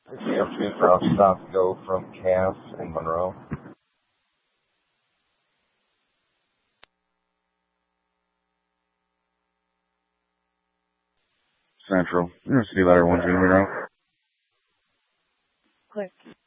CM2 for stop go from Cass and Monroe. Central. University Letter 1 Monroe. Click.